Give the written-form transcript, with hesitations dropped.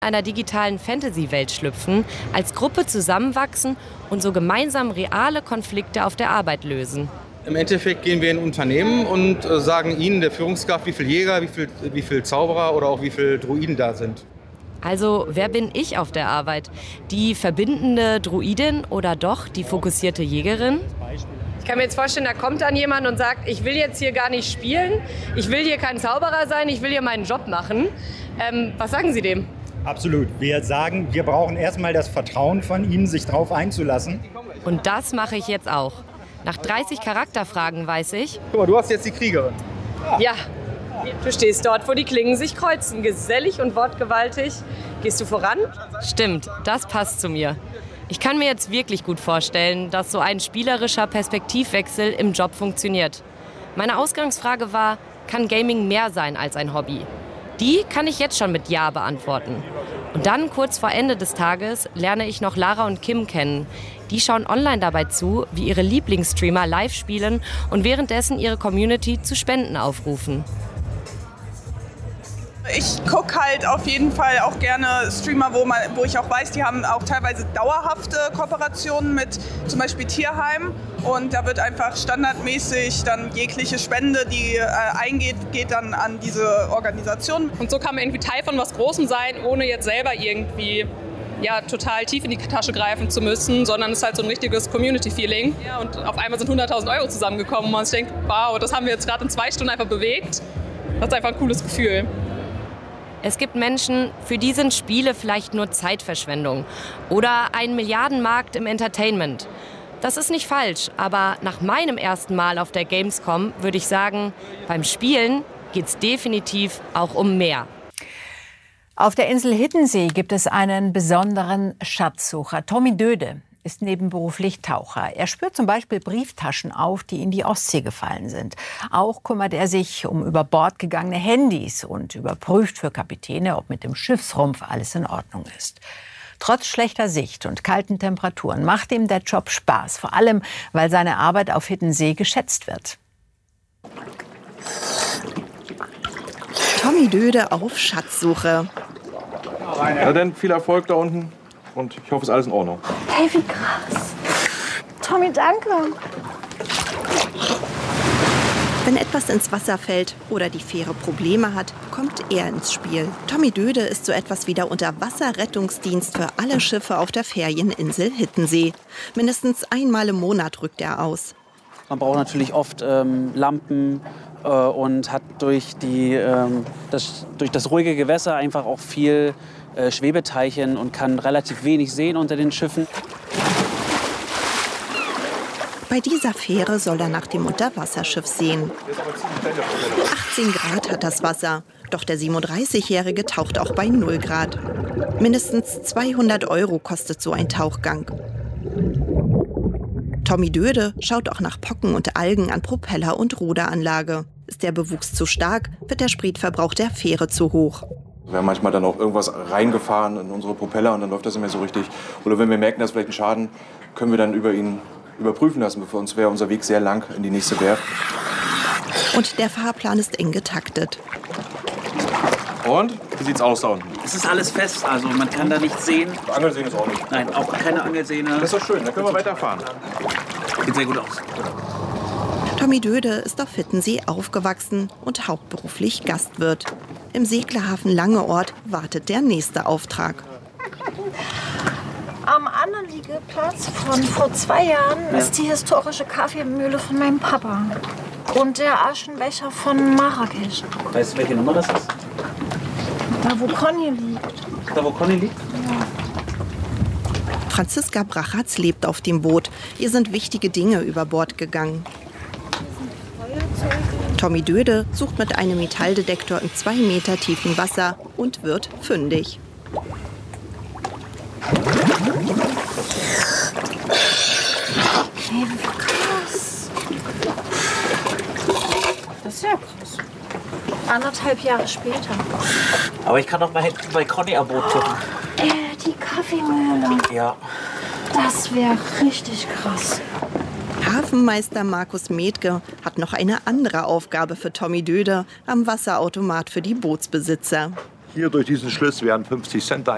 einer digitalen Fantasy-Welt schlüpfen, als Gruppe zusammenwachsen und so gemeinsam reale Konflikte auf der Arbeit lösen. Im Endeffekt gehen wir in Unternehmen und sagen ihnen, der Führungskraft, wie viele Jäger, wie viel Zauberer oder auch wie viele Druiden da sind. Also, wer bin ich auf der Arbeit? Die verbindende Druidin oder doch die fokussierte Jägerin? Ich kann mir jetzt vorstellen, da kommt dann jemand und sagt, ich will jetzt hier gar nicht spielen, ich will hier kein Zauberer sein, ich will hier meinen Job machen. Was sagen Sie dem? Absolut. Wir sagen, wir brauchen erstmal das Vertrauen von Ihnen, sich darauf einzulassen. Und das mache ich jetzt auch. Nach 30 Charakterfragen weiß ich... Guck mal, du hast jetzt die Kriegerin. Ja, du stehst dort, wo die Klingen sich kreuzen. Gesellig und wortgewaltig. Gehst du voran? Stimmt, das passt zu mir. Ich kann mir jetzt wirklich gut vorstellen, dass so ein spielerischer Perspektivwechsel im Job funktioniert. Meine Ausgangsfrage war, kann Gaming mehr sein als ein Hobby? Die kann ich jetzt schon mit Ja beantworten. Und dann, kurz vor Ende des Tages, lerne ich noch Lara und Kim kennen. Die schauen online dabei zu, wie ihre Lieblingsstreamer live spielen und währenddessen ihre Community zu Spenden aufrufen. Ich gucke halt auf jeden Fall auch gerne Streamer, wo ich auch weiß, die haben auch teilweise dauerhafte Kooperationen mit zum Beispiel Tierheim. Und da wird einfach standardmäßig dann jegliche Spende, die eingeht, geht dann an diese Organisation. Und so kann man irgendwie Teil von was Großem sein, ohne jetzt selber irgendwie total tief in die Tasche greifen zu müssen, sondern es ist halt so ein richtiges Community-Feeling. Ja, und auf einmal sind 100.000 € zusammengekommen und man sich denkt, wow, das haben wir jetzt gerade in 2 Stunden einfach bewegt. Das ist einfach ein cooles Gefühl. Es gibt Menschen, für die sind Spiele vielleicht nur Zeitverschwendung oder ein Milliardenmarkt im Entertainment. Das ist nicht falsch, aber nach meinem ersten Mal auf der Gamescom würde ich sagen, beim Spielen geht es definitiv auch um mehr. Auf der Insel Hiddensee gibt es einen besonderen Schatzsucher. Tommy Döde ist nebenberuflich Taucher. Er spürt zum Beispiel Brieftaschen auf, die in die Ostsee gefallen sind. Auch kümmert er sich um über Bord gegangene Handys und überprüft für Kapitäne, ob mit dem Schiffsrumpf alles in Ordnung ist. Trotz schlechter Sicht und kalten Temperaturen macht ihm der Job Spaß. Vor allem, weil seine Arbeit auf Hiddensee geschätzt wird. Tommy Döde auf Schatzsuche. Ja, dann viel Erfolg da unten und ich hoffe, es ist alles in Ordnung. Hey, wie krass. Tommy, danke. Wenn etwas ins Wasser fällt oder die Fähre Probleme hat, kommt er ins Spiel. Tommy Döde ist so etwas wie der Unterwasserrettungsdienst für alle Schiffe auf der Ferieninsel Hiddensee. Mindestens einmal im Monat rückt er aus. Man braucht natürlich oft Lampen und hat durch das ruhige Gewässer einfach auch viel Schwebeteilchen und kann relativ wenig sehen unter den Schiffen. Bei dieser Fähre soll er nach dem Unterwasserschiff sehen. 18 Grad hat das Wasser, doch der 37-Jährige taucht auch bei 0 Grad. Mindestens 200 € kostet so ein Tauchgang. Tommy Döde schaut auch nach Pocken und Algen an Propeller und Ruderanlage. Ist der Bewuchs zu stark, wird der Spritverbrauch der Fähre zu hoch. Wir haben manchmal dann auch irgendwas reingefahren in unsere Propeller und dann läuft das nicht mehr so richtig. Oder wenn wir merken, dass vielleicht ein Schaden, können wir dann über ihn überprüfen lassen. Für uns wäre unser Weg sehr lang in die nächste Werft. Und der Fahrplan ist eng getaktet. Und? Wie sieht's aus da unten? Es ist alles fest, also man kann da nichts sehen. Angelsehne ist auch nicht. Nein, auch keine Angelsehne. Das ist doch schön, dann können wir weiterfahren. Sieht sehr gut aus. Tommy Döde ist auf Hiddensee aufgewachsen und hauptberuflich Gastwirt. Im Seglerhafen Langeoord wartet der nächste Auftrag. Am Anliegeplatz von vor 2 Jahren ist die historische Kaffeemühle von meinem Papa. Und der Aschenbecher von Marrakesch. Weißt du, welche Nummer das ist? Da, wo Conny liegt. Da, wo Conny liegt? Ja. Franziska Brachatz lebt auf dem Boot. Ihr sind wichtige Dinge über Bord gegangen. Tommy Döde sucht mit einem Metalldetektor im 2 Meter tiefen Wasser und wird fündig. Hey, wie krass. Das ist ja krass. 1,5 Jahre später. Aber ich kann doch mal hinten bei Conny am Boot gucken. Die Kaffeemühle. Ja. Das wäre richtig krass. Hafenmeister Markus Metke hat noch eine andere Aufgabe für Tommy Döde am Wasserautomat für die Bootsbesitzer. Hier durch diesen Schluss werden 50 Cent